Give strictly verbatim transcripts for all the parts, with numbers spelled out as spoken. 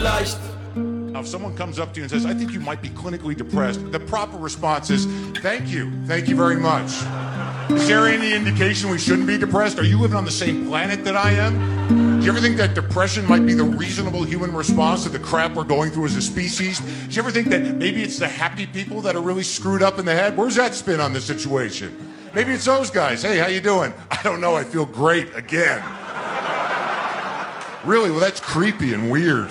leicht. Now, if someone comes up to you and says, I think you might be clinically depressed, the proper response is, thank you, thank you very much. Is there any indication we shouldn't be depressed? Are you living on the same planet that I am? Do you ever think that depression might be the reasonable human response to the crap we're going through as a species? Do you ever think that maybe it's the happy people that are really screwed up in the head? Where's that spin on the situation? Maybe it's those guys. Hey, how you doing? I don't know, I feel great again. Really? Well, that's creepy and weird.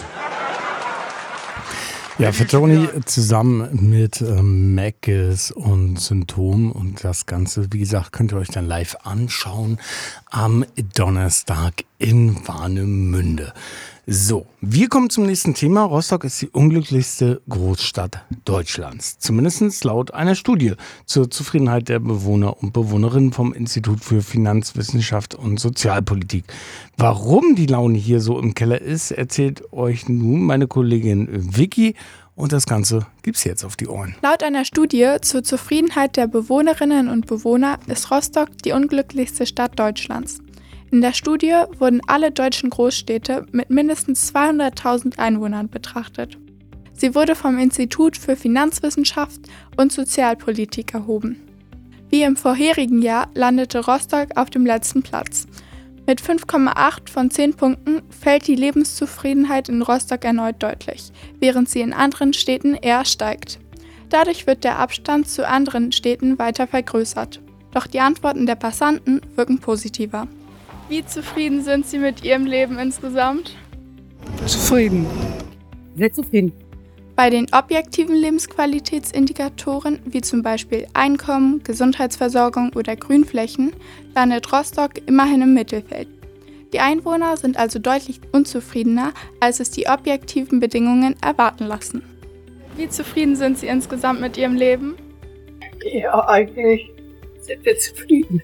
Ja, für Tony zusammen mit ähm, Mackes und Symptom und das Ganze, wie gesagt, könnt ihr euch dann live anschauen am Donnerstag in Warnemünde. So, wir kommen zum nächsten Thema. Rostock ist die unglücklichste Großstadt Deutschlands. Zumindest laut einer Studie zur Zufriedenheit der Bewohner und Bewohnerinnen vom Institut für Finanzwissenschaft und Sozialpolitik. Warum die Laune hier so im Keller ist, erzählt euch nun meine Kollegin Vicky. Und das Ganze gibt's jetzt auf die Ohren. Laut einer Studie zur Zufriedenheit der Bewohnerinnen und Bewohner ist Rostock die unglücklichste Stadt Deutschlands. In der Studie wurden alle deutschen Großstädte mit mindestens zweihunderttausend Einwohnern betrachtet. Sie wurde vom Institut für Finanzwissenschaft und Sozialpolitik erhoben. Wie im vorherigen Jahr landete Rostock auf dem letzten Platz. Mit fünf Komma acht von zehn Punkten fällt die Lebenszufriedenheit in Rostock erneut deutlich, während sie in anderen Städten eher steigt. Dadurch wird der Abstand zu anderen Städten weiter vergrößert. Doch die Antworten der Passanten wirken positiver. Wie zufrieden sind Sie mit Ihrem Leben insgesamt? Zufrieden. Sehr zufrieden. Bei den objektiven Lebensqualitätsindikatoren, wie zum Beispiel Einkommen, Gesundheitsversorgung oder Grünflächen, landet Rostock immerhin im Mittelfeld. Die Einwohner sind also deutlich unzufriedener, als es die objektiven Bedingungen erwarten lassen. Wie zufrieden sind Sie insgesamt mit Ihrem Leben? Ja, eigentlich sind wir zufrieden.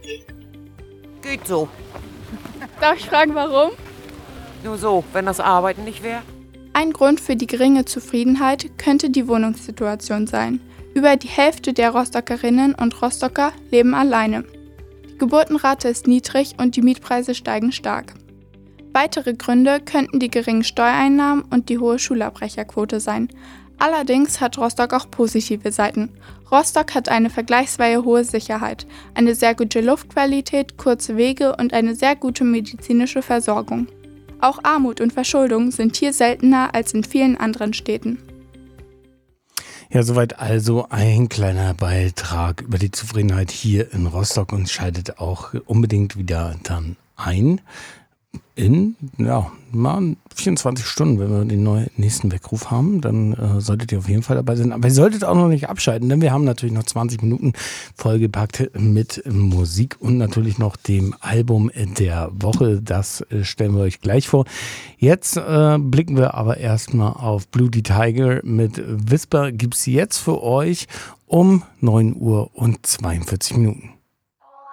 Geht so. Darf ich fragen, warum? Nur so, wenn das Arbeiten nicht wäre. Ein Grund für die geringe Zufriedenheit könnte die Wohnungssituation sein. Über die Hälfte der Rostockerinnen und Rostocker leben alleine. Die Geburtenrate ist niedrig und die Mietpreise steigen stark. Weitere Gründe könnten die geringen Steuereinnahmen und die hohe Schulabbrecherquote sein. Allerdings hat Rostock auch positive Seiten. Rostock hat eine vergleichsweise hohe Sicherheit, eine sehr gute Luftqualität, kurze Wege und eine sehr gute medizinische Versorgung. Auch Armut und Verschuldung sind hier seltener als in vielen anderen Städten. Ja, soweit also ein kleiner Beitrag über die Zufriedenheit hier in Rostock und schaltet auch unbedingt wieder dann ein. In, ja, mal vierundzwanzig Stunden, wenn wir den neuen, nächsten Weckruf haben, dann äh, solltet ihr auf jeden Fall dabei sein. Aber ihr solltet auch noch nicht abschalten, denn wir haben natürlich noch zwanzig Minuten vollgepackt mit Musik und natürlich noch dem Album der Woche. Das äh, stellen wir euch gleich vor. Jetzt äh, blicken wir aber erstmal auf Blue the Tiger mit Whisper. Gibt's jetzt für euch um neun Uhr und zweiundvierzig Minuten.